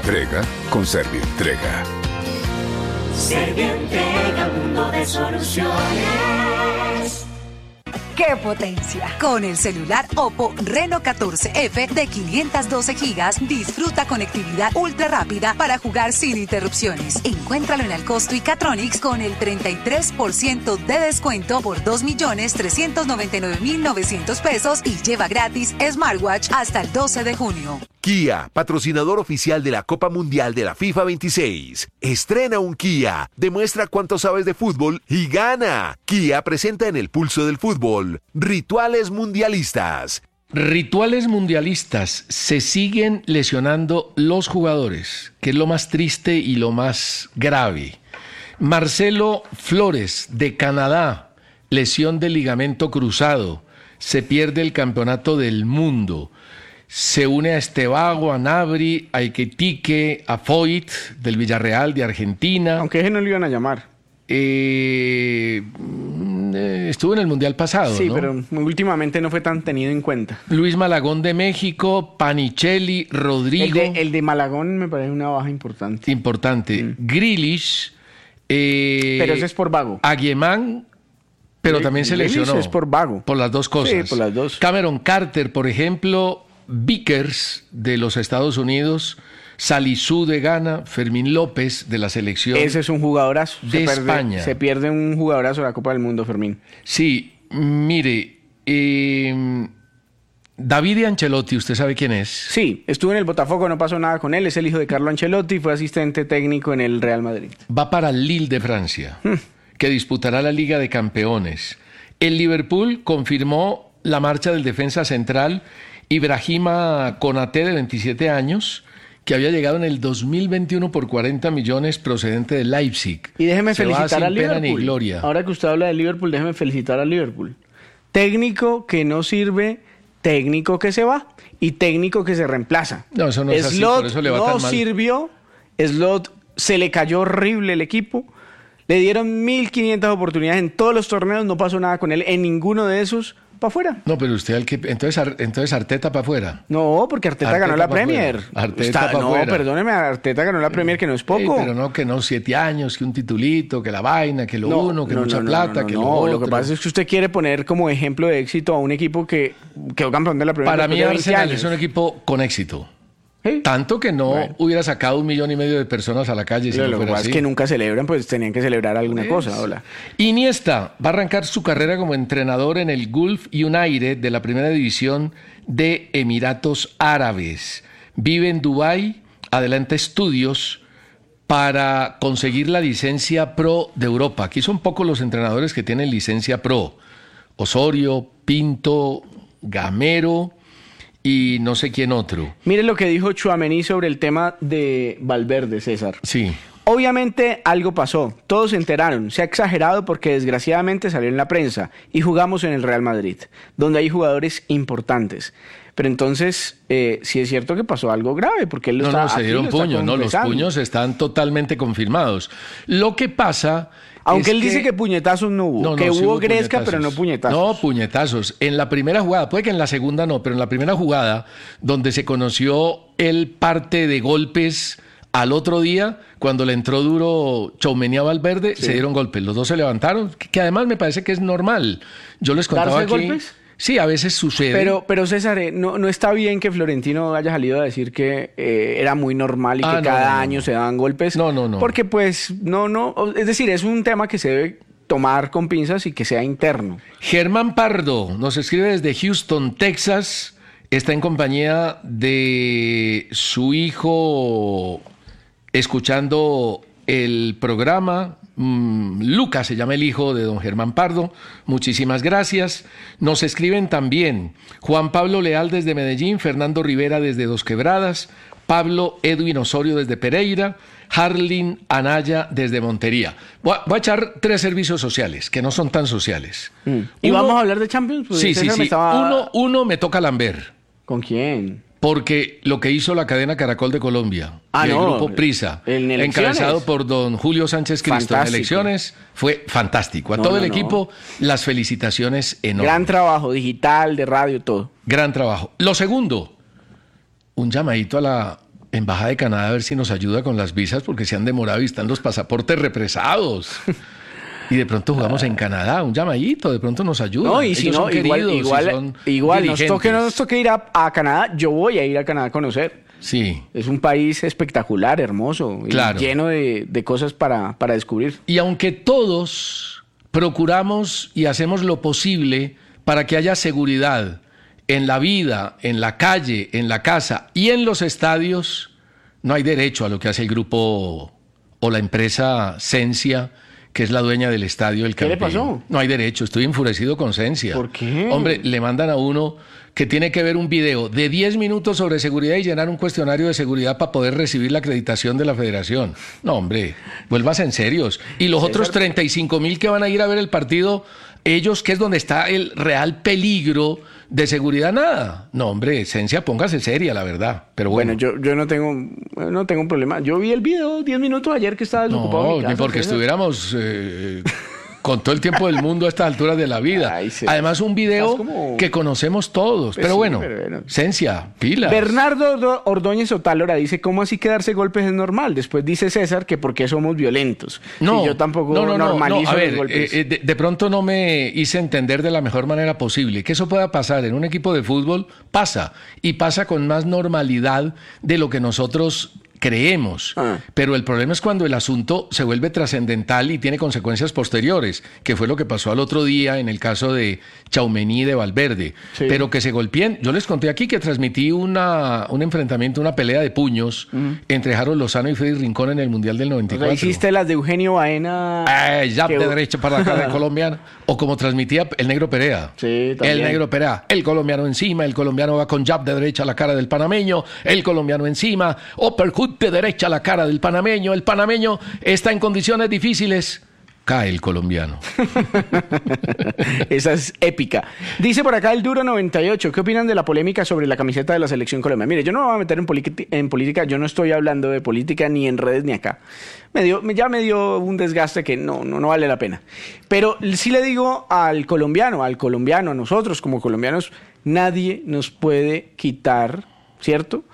Servientrega con Servientrega. Servientrega, un mundo de soluciones. ¡Qué potencia! Con el celular Oppo Reno 14F de 512 GB, disfruta conectividad ultra rápida para jugar sin interrupciones. Encuéntralo en Alcosto y Catronics con el 33% de descuento por 2.399.900 pesos y lleva gratis smartwatch hasta el 12 de junio. Kia, patrocinador oficial de la Copa Mundial de la FIFA 26. Estrena un Kia, demuestra cuánto sabes de fútbol y gana. Kia presenta en el pulso del fútbol rituales mundialistas. Rituales mundialistas. Se siguen lesionando los jugadores, que es lo más triste y lo más grave. Marcelo Flores, de Canadá, lesión de ligamento cruzado. Se pierde el campeonato del mundo. Se une a Estebago, a Nabri, a Iquitique, a Foyt, del Villarreal de Argentina. Aunque ese no lo iban a llamar. Estuvo en el Mundial pasado, sí, ¿no? Pero últimamente no fue tan tenido en cuenta. Luis Malagón de México, Panichelli, Rodrigo. El de Malagón me parece una baja importante. Importante. Grealish. Pero ese es por vago. Aguiemán, pero también se lesionó. Es por vago. Por las dos cosas. Sí, por las dos. Cameron Carter, por ejemplo, Vickers de los Estados Unidos, Salisu de Ghana, Fermín López de la selección. Ese es un jugadorazo. De España. Se pierde un jugadorazo de la Copa del Mundo, Fermín. Sí, mire, David Ancelotti, ¿usted sabe quién es? Sí, estuvo en el Botafogo, no pasó nada con él, es el hijo de Carlo Ancelotti, fue asistente técnico en el Real Madrid. Va para el Lille de Francia, que disputará la Liga de Campeones. El Liverpool confirmó la marcha del defensa central Ibrahima Konaté, de 27 años, que había llegado en el 2021 por 40 millones procedente de Leipzig. Y déjeme felicitar al Liverpool. Ni gloria. Ahora que usted habla de Liverpool, déjeme felicitar al Liverpool. Técnico que no sirve, técnico que se va y técnico que se reemplaza. No, eso no es así, por eso le va tan mal. Sirvió, Slot se le cayó horrible el equipo, le dieron 1.500 oportunidades en todos los torneos, no pasó nada con él en ninguno de esos. Para afuera. No, pero usted entonces Arteta para afuera. No, porque Arteta ganó la Premier. Arteta no, afuera. Perdóneme, Arteta ganó la Premier, que no es poco. Pero no, 7 años, que un titulito, que la vaina, que mucha plata, que lo otro. Lo que pasa es que usted quiere poner como ejemplo de éxito a un equipo que quedó campeón de la Premier. Para mí Arsenal es un equipo con éxito. ¿Sí? Tanto que no hubiera sacado 1,5 millones de personas a la calle si no fuera así. Es que nunca celebran, pues tenían que celebrar alguna cosa. Hola. Iniesta va a arrancar su carrera como entrenador en el Gulf United de la primera división de Emiratos Árabes. Vive en Dubái, adelanta estudios para conseguir la licencia Pro de Europa. Aquí son pocos los entrenadores que tienen licencia Pro. Osorio, Pinto, Gamero y no sé quién otro. Mire lo que dijo Tchouaméni sobre el tema de Valverde, César. Sí. Obviamente algo pasó, todos se enteraron, se ha exagerado porque desgraciadamente salió en la prensa y jugamos en el Real Madrid, donde hay jugadores importantes. Pero entonces, sí es cierto que pasó algo grave, porque él se dieron puños, los puños están totalmente confirmados. Lo que pasa... Aunque él dice que puñetazos no hubo, que hubo gresca, pero no puñetazos. No, puñetazos. En la primera jugada, puede que en la segunda no, pero en la primera jugada, donde se conoció el parte de golpes al otro día, cuando le entró duro Tchouaméni a Valverde, se dieron golpes. Los dos se levantaron, que además me parece que es normal. Yo les contaba aquí... golpes? Sí, a veces sucede. Pero César, no está bien que Florentino haya salido a decir que era muy normal y que cada año se daban golpes. No. Porque pues, es decir, es un tema que se debe tomar con pinzas y que sea interno. Germán Pardo nos escribe desde Houston, Texas. Está en compañía de su hijo escuchando el programa. Lucas se llama el hijo de don Germán Pardo. Muchísimas gracias. Nos escriben también Juan Pablo Leal desde Medellín, Fernando Rivera desde Dos Quebradas, Pablo Edwin Osorio desde Pereira, Harlin Anaya desde Montería. Voy a echar 3 servicios sociales que no son tan sociales. ¿Y vamos a hablar de Champions? Pues sí. Uno me toca Lambert. ¿Con quién? Porque lo que hizo la cadena Caracol de Colombia, el grupo Prisa, encabezado por don Julio Sánchez Cristo en elecciones, fue fantástico. A todo el equipo, las felicitaciones enormes. Gran trabajo, digital, de radio, todo. Gran trabajo. Lo segundo, un llamadito a la Embajada de Canadá a ver si nos ayuda con las visas porque se han demorado y están los pasaportes represados. Y de pronto jugamos en Canadá, un llamadito, de pronto nos ayuda. No, y si Ellos no, son queridos, igual no nos toque ir a Canadá, yo voy a ir a Canadá a conocer. Sí. Es un país espectacular, hermoso, Claro. y lleno de cosas para descubrir. Y aunque todos procuramos y hacemos lo posible para que haya seguridad en la vida, en la calle, en la casa y en los estadios, no hay derecho a lo que hace el grupo o la empresa Sensia, que es la dueña del estadio del Campín. ¿Qué le pasó? No hay derecho, estoy enfurecido con Sensia. ¿Por qué? Hombre, le mandan a uno que tiene que ver un video de 10 minutos sobre seguridad y llenar un cuestionario de seguridad para poder recibir la acreditación de la federación. No, hombre, vuélvase en serios. Y los otros 35,000 que van a ir a ver el partido, ellos, que es donde está el real peligro de seguridad, nada. No, hombre, esencia, póngase seria, la verdad. Pero bueno, yo no tengo un problema. Yo vi el video 10 minutos ayer que estaba desocupado. no, en mi casa, ni porque César. estuviéramos con todo el tiempo del mundo a estas alturas de la vida. Ay, sí. Además, un video Estás como- que conocemos todos. Pues pero sí, bueno, pero- esencia, pilas. Bernardo Ordóñez Otálora dice, ¿cómo así que darse golpes es normal? Después dice César que porque somos violentos. No, Y yo tampoco no, normalizo a ver, los golpes. de pronto no me hice entender de la mejor manera posible. Que eso pueda pasar en un equipo de fútbol, pasa. Y pasa con más normalidad de lo que nosotros creemos. Pero el problema es cuando el asunto se vuelve trascendental y tiene consecuencias posteriores, que fue lo que pasó al otro día en el caso de Tchouaméni y de Valverde. Sí. Pero que se golpeen. Yo les conté aquí que transmití un enfrentamiento, una pelea de puños entre Harold Lozano y Freddy Rincón en el Mundial del O 94. sea, hiciste las de Eugenio Baena. Jab que- de derecha para la cara del colombiano. O como transmitía el Negro Perea. Sí, también. El Negro Perea. El colombiano encima. El colombiano va con jab de derecha a la cara del panameño. El colombiano encima. Uppercut de derecha a la cara del panameño. El panameño está en condiciones difíciles. Cae el colombiano. Esa es épica. Dice por acá el Duro 98, ¿qué opinan de la polémica sobre la camiseta de la Selección Colombia? Mire, yo no me voy a meter en política, yo no estoy hablando de política ni en redes ni acá. Ya me dio un desgaste que no vale la pena. Pero sí le digo al colombiano, a nosotros como colombianos, nadie nos puede quitar, ¿cierto?,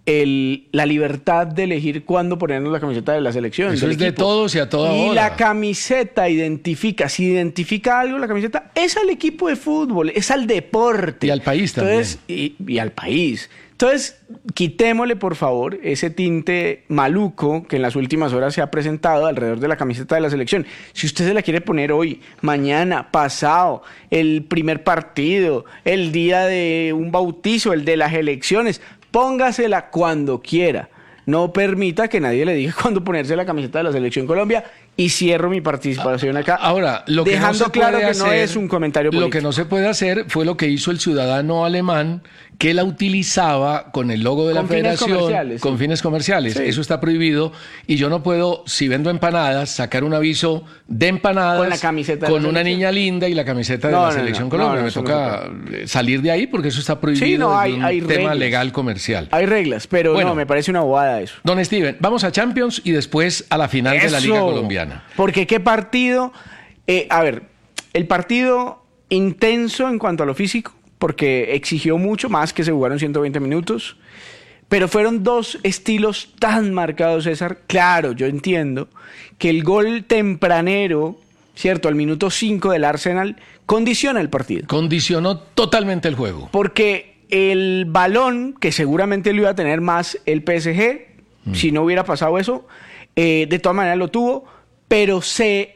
la libertad de elegir cuándo ponernos la camiseta de la selección. Eso del es de equipo. todos y a toda Y hora. la camiseta si identifica algo la camiseta, es al equipo de fútbol, es al deporte. Y al país Entonces, y al país. Entonces, quitémosle, por favor, ese tinte maluco que en las últimas horas se ha presentado alrededor de la camiseta de la selección. Si usted se la quiere poner hoy, mañana, pasado, el primer partido, el día de un bautizo, el de las elecciones, póngasela cuando quiera. No permita que nadie le diga cuándo ponerse la camiseta de la Selección Colombia, y cierro mi participación acá. Ahora, lo que dejando no se claro puede que no hacer, es un comentario político. Lo que no se puede hacer fue lo que hizo el ciudadano alemán, que la utilizaba con el logo de la Con fines federación comerciales, con sí. fines comerciales. Sí. Eso está prohibido y yo no puedo, si vendo empanadas, sacar un aviso de empanadas Con la camiseta de con la una selección. niña linda y la camiseta de No, la no, Selección no, Colombia. no, Me eso no toca salir de ahí porque eso está prohibido. Sí, no, es un hay tema reglas. legal comercial. Hay reglas, pero Bueno. no, me parece una bobada eso. Don Steven, vamos a Champions y después a la final de la Liga Eso. Colombiana. Porque qué partido. A ver, el partido intenso en cuanto a lo físico, porque exigió mucho más, que se jugaron 120 minutos. Pero fueron dos estilos tan marcados, César. Claro, yo entiendo que el gol tempranero, ¿cierto?, al minuto 5 del Arsenal, condiciona el partido. Condicionó totalmente el juego. Porque el balón, que seguramente lo iba a tener más el PSG, si no hubiera pasado eso, de todas maneras lo tuvo, pero se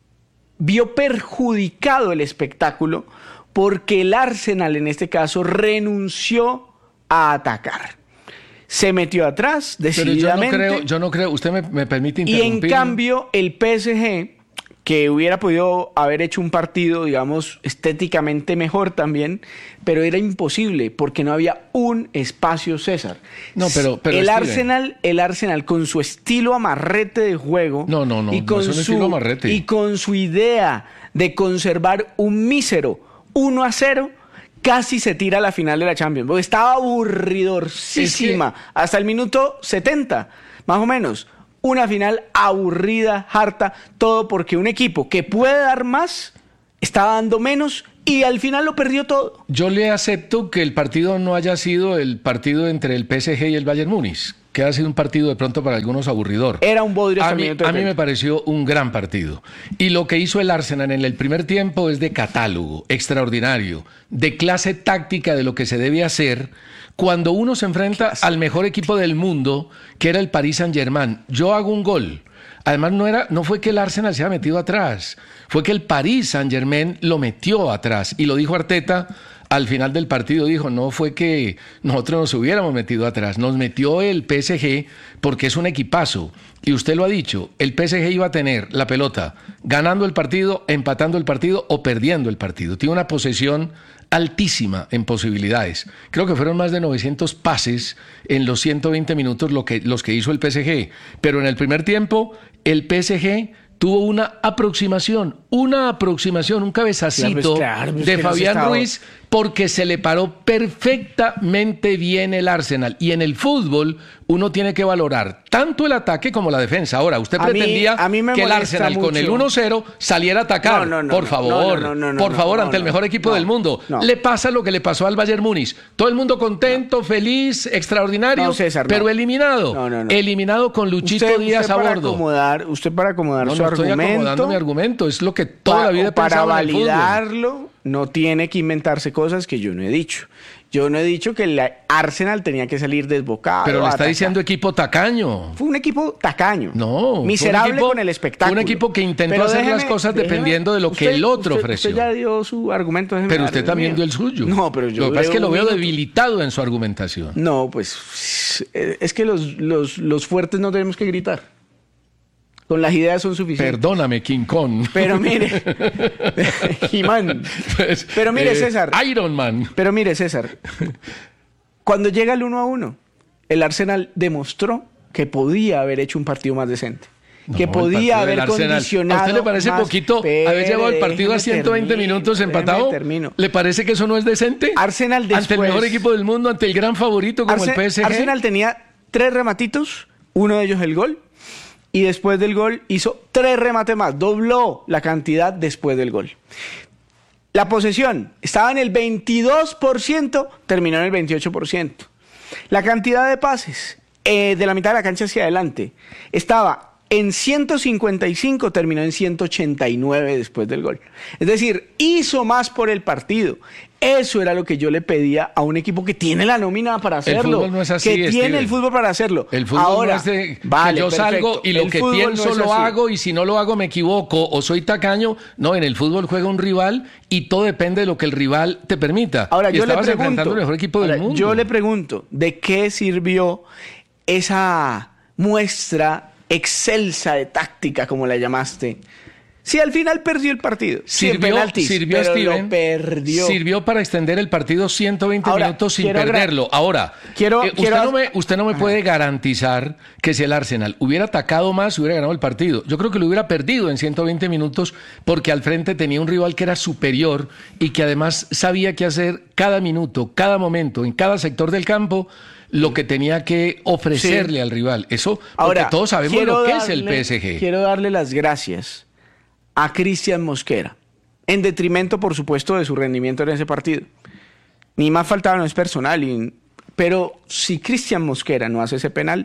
vio perjudicado el espectáculo porque el Arsenal, en este caso, renunció a atacar. Se metió atrás Pero decididamente. yo no creo, usted me permite Y en interrumpir. cambio, el PSG, que hubiera podido haber hecho un partido, digamos, estéticamente mejor también, pero era imposible porque no había un espacio, César. No, pero el Arsenal con su estilo amarrete de juego No, y con no es un estilo amarrete. y con su idea de conservar un mísero 1-0, casi se tira a la final de la Champions. Porque estaba aburridorcísima hasta el minuto 70, más o menos. Una final aburrida, harta, todo porque un equipo que puede dar más estaba dando menos y al final lo perdió todo. Yo le acepto que el partido no haya sido el partido entre el PSG y el Bayern Múnich, que ha sido un partido de pronto para algunos aburridor. Era un bodrio hasta a el mí, minuto de a mí 30. me pareció un gran partido. Y lo que hizo el Arsenal en el primer tiempo es de catálogo, extraordinario, de clase táctica de lo que se debe hacer cuando uno se enfrenta al mejor equipo del mundo, que era el Paris Saint-Germain. Yo hago un gol. Además, no fue que el Arsenal se haya metido atrás, fue que el Paris Saint-Germain lo metió atrás. Y lo dijo Arteta al final del partido, dijo, no fue que nosotros nos hubiéramos metido atrás, nos metió el PSG porque es un equipazo. Y usted lo ha dicho, el PSG iba a tener la pelota ganando el partido, empatando el partido o perdiendo el partido. Tiene una posesión altísima en posibilidades. Creo que fueron más de 900 pases en los 120 minutos los que hizo el PSG. Pero en el primer tiempo, el PSG tuvo una aproximación, un cabezacito de Fabián Ruiz, porque se le paró perfectamente bien el Arsenal. Y en el fútbol uno tiene que valorar tanto el ataque como la defensa. Ahora, usted pretendía que el Arsenal con el 1-0 saliera a atacar. Por favor, ante el mejor equipo del mundo. Le pasa lo que le pasó al Bayern Múnich. Todo el mundo contento, feliz, extraordinario, César, pero eliminado. Eliminado con Luchito Díaz a bordo. Usted para acomodar su argumento. Estoy acomodando mi argumento. Es lo que toda la vida he pensado para en el fútbol. validarlo, no tiene que inventarse cosas que yo no he dicho. Yo no he dicho que el Arsenal tenía que salir desbocado. Pero le está diciendo equipo tacaño. Fue un equipo tacaño. No. Miserable con el espectáculo. Un equipo que intentó hacer las cosas dependiendo de lo que el otro ofreció. Usted ya dio su argumento. Pero usted también dio el suyo. No, pero yo lo que pasa es que lo veo debilitado en su argumentación. No, pues es que los fuertes no tenemos que gritar. Con las ideas son suficientes. Perdóname, King Kong. Pero mire, He-Man. Pues, pero mire, César. Iron Man. Pero mire, César. Cuando llega el 1-1, el Arsenal demostró que podía haber hecho un partido más decente. Que podía haber condicionado. ¿A usted le parece poquito haber llevado el partido a 120 minutos empatado? ¿Le parece que eso no es decente? Arsenal después, ante el mejor equipo del mundo, ante el gran favorito como el PSG. Arsenal tenía 3 rematitos, uno de ellos el gol. Y después del gol hizo 3 remates más, dobló la cantidad después del gol. La posesión estaba en el 22%, terminó en el 28%. La cantidad de pases de la mitad de la cancha hacia adelante estaba en 155, terminó en 189 después del gol. Es decir, hizo más por el partido. Eso era lo que yo le pedía a un equipo que tiene la nómina para hacerlo. El fútbol no es así, que tiene el fútbol para hacerlo. El fútbol ahora, no es de vale, que yo perfecto. salgo y lo que pienso no lo hago, y si no lo hago me equivoco o soy tacaño. No, en el fútbol juega un rival y todo depende de lo que el rival te permita. Ahora, y yo le enfrentando pregunto, el mejor equipo del mundo. Yo le pregunto, ¿de qué sirvió esa muestra excelsa de táctica, como la llamaste? Si al final perdió el partido. Sirvió, pero Steven, lo perdió. Sirvió para extender el partido 120 minutos sin perderlo. Ahora, usted no me puede garantizar que si el Arsenal hubiera atacado más, hubiera ganado el partido. Yo creo que lo hubiera perdido en 120 minutos porque al frente tenía un rival que era superior y que además sabía qué hacer cada minuto, cada momento, en cada sector del campo, lo que tenía que ofrecerle al rival. Eso, porque ahora, todos sabemos lo que es el PSG. Quiero darle las gracias a Cristian Mosquera, en detrimento, por supuesto, de su rendimiento en ese partido. Ni más faltaba, no es personal, pero si Cristian Mosquera no hace ese penal,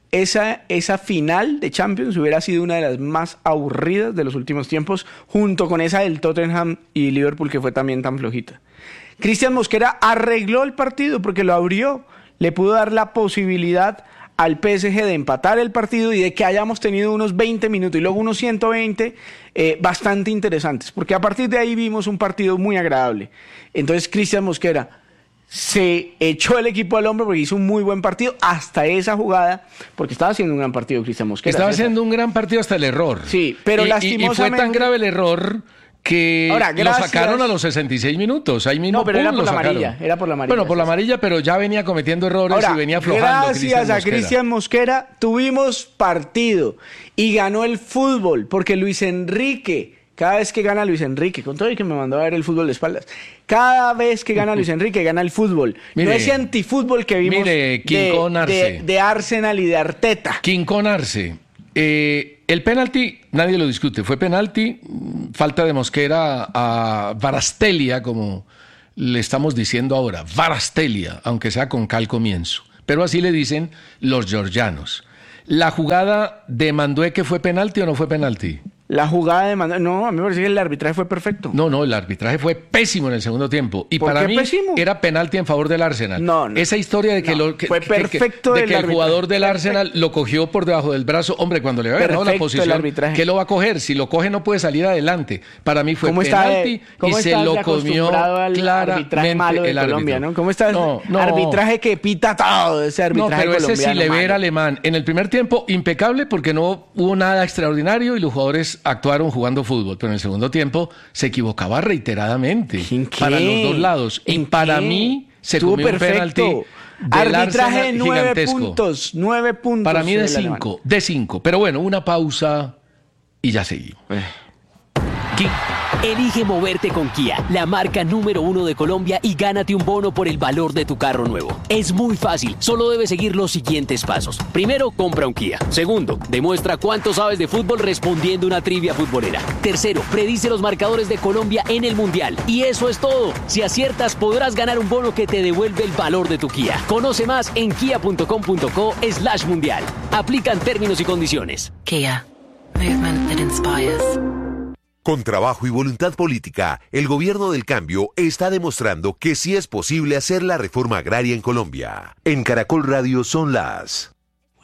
esa final de Champions hubiera sido una de las más aburridas de los últimos tiempos, junto con esa del Tottenham y Liverpool, que fue también tan flojita. Cristian Mosquera arregló el partido porque lo abrió, le pudo dar la posibilidad al PSG de empatar el partido y de que hayamos tenido unos 20 minutos y luego unos 120 bastante interesantes, porque a partir de ahí vimos un partido muy agradable. Entonces Cristian Mosquera se echó el equipo al hombro porque hizo un muy buen partido hasta esa jugada, porque estaba haciendo un gran partido Cristian Mosquera. Estaba haciendo un gran partido hasta el error. Sí, pero lastimosamente... Y fue tan grave el error que lo sacaron a los 66 minutos. Ahí mismo, no, pero era por la amarilla. Era por la amarilla. Bueno, por la amarilla, pero ya venía cometiendo errores y venía aflojando. Gracias a Cristian Mosquera tuvimos partido y ganó el fútbol, porque Luis Enrique, cada vez que gana Luis Enrique, con todo el que me mandó a ver el fútbol de espaldas, cada vez que gana Luis Enrique, gana el fútbol. Mire, no ese antifútbol que vimos de Arsenal y de Arteta. Quinconarse. El penalti, nadie lo discute, fue penalti, falta de Mosquera a Varastelia, como le estamos diciendo ahora, Varastelia, aunque sea con K al comienzo. pero así le dicen los georgianos. ¿La jugada de Mandueque fue penalti o no fue penalti? La jugada de no, a mí me parece que el arbitraje fue perfecto. No, el arbitraje fue pésimo en el segundo tiempo. Y para mí pésimo? Era penalti en favor del Arsenal. No. Esa historia de que, fue perfecto de que el jugador del Arsenal lo cogió por debajo del brazo. Hombre, cuando le había ganado la posición, ¿qué lo va a coger? Si lo coge no puede salir adelante. Para mí fue penalti y se lo comió claramente malo de el Colombia, árbitro. ¿no? ¿Cómo está el arbitraje que pita todo ese arbitraje pero ese colombiano? sí le ve era alemán. En el primer tiempo, impecable porque no hubo nada extraordinario y los jugadores actuaron jugando fútbol, pero en el segundo tiempo se equivocaba reiteradamente para los dos lados y para mí se comió un penalti del arbitraje Arsenal gigantesco. 9 puntos para mí de 5, pero bueno, una pausa y ya seguimos. Elige moverte con Kia, la marca número 1 de Colombia, y gánate un bono por el valor de tu carro nuevo. Es muy fácil, solo debes seguir los siguientes pasos. Primero, compra un Kia. Segundo, demuestra cuánto sabes de fútbol respondiendo una trivia futbolera. Tercero, predice los marcadores de Colombia en el Mundial. Y eso es todo. Si aciertas, podrás ganar un bono que te devuelve el valor de tu Kia. Conoce más en kia.com.co/mundial. Aplican términos y condiciones. Kia. Movement that inspires. Con trabajo y voluntad política, el gobierno del cambio está demostrando que sí es posible hacer la reforma agraria en Colombia. En Caracol Radio son las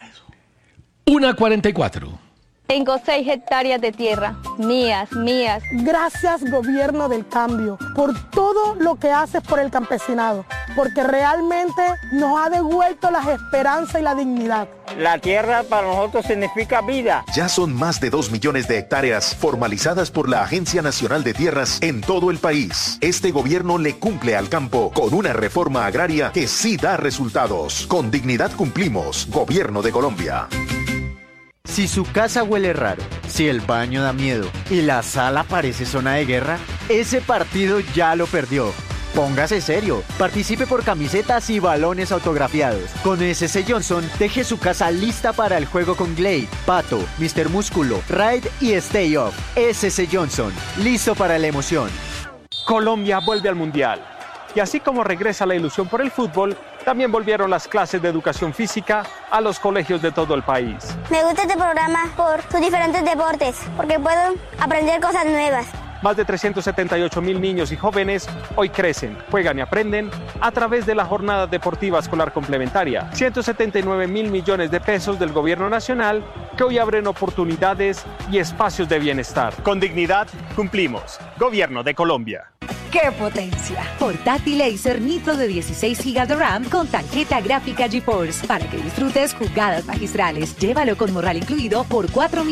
1:44. Tengo 6 hectáreas de tierra, mías. Gracias, gobierno del cambio, por todo lo que haces por el campesinado, porque realmente nos ha devuelto la esperanza y la dignidad. La tierra para nosotros significa vida. Ya son más de 2 millones de hectáreas formalizadas por la Agencia Nacional de Tierras en todo el país. Este gobierno le cumple al campo con una reforma agraria que sí da resultados. Con dignidad cumplimos, Gobierno de Colombia. Si su casa huele raro, si el baño da miedo y la sala parece zona de guerra, ese partido ya lo perdió. Póngase serio, participe por camisetas y balones autografiados. Con SC Johnson, deje su casa lista para el juego con Glade, Pato, Mr. Músculo, Ride y Stay Off. SC Johnson, listo para la emoción. Colombia vuelve al Mundial. Y así como regresa la ilusión por el fútbol, también volvieron las clases de educación física a los colegios de todo el país. Me gusta este programa por sus diferentes deportes, porque puedo aprender cosas nuevas. Más de 378,000 niños y jóvenes hoy crecen, juegan y aprenden a través de la Jornada Deportiva Escolar Complementaria. 179,000 millones de pesos del Gobierno Nacional que hoy abren oportunidades y espacios de bienestar. Con dignidad cumplimos. Gobierno de Colombia. ¡Qué potencia! Portátil Acer Nitro de 16 GB de RAM con tarjeta gráfica GeForce para que disfrutes jugadas magistrales. Llévalo con morral incluido por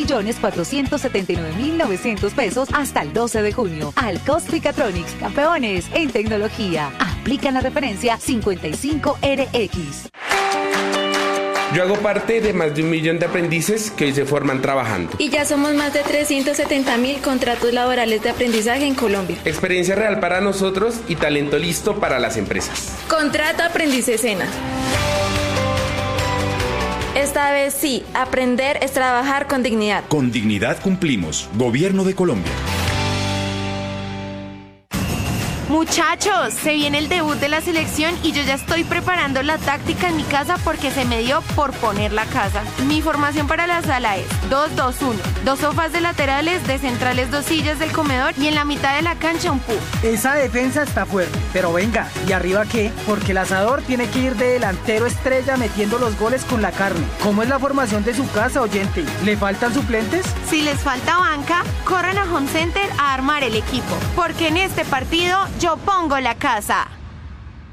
4,479,900 pesos hasta el 12 de junio. Al Mechatronics, campeones en tecnología. Aplican la referencia 55RX. Yo hago parte de más de 1 millón de aprendices que hoy se forman trabajando. Y ya somos más de 370,000 contratos laborales de aprendizaje en Colombia. Experiencia real para nosotros y talento listo para las empresas. Contrato Aprendiz Escena. Esta vez sí, aprender es trabajar con dignidad. Con dignidad cumplimos. Gobierno de Colombia. Muchachos, se viene el debut de la selección y yo ya estoy preparando la táctica en mi casa porque se me dio por poner la casa. Mi formación para la sala es 2-2-1, 2 sofás de laterales, de centrales 2 sillas del comedor y en la mitad de la cancha un pub. Esa defensa está fuerte, pero venga, ¿y arriba qué? Porque el asador tiene que ir de delantero estrella metiendo los goles con la carne. ¿Cómo es la formación de su casa, oyente? ¿Le faltan suplentes? Si les falta banca, corran a Home Center a armar el equipo, porque en este partido yo pongo la casa.